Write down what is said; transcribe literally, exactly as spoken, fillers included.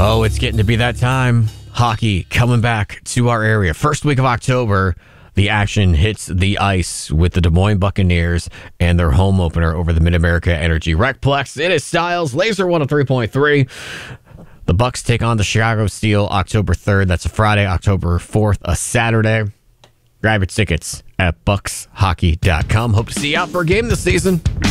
Oh, it's getting to be that time. Hockey coming back to our area. First week of October, the action hits the ice with the Des Moines Buccaneers and their home opener over the Mid-America Energy Recplex. It is Styles, Laser one oh three point three. The Bucks take on the Chicago Steel October third. That's a Friday, October fourth, a Saturday. Grab your tickets at bucks hockey dot com. Hope to see you out for a game this season.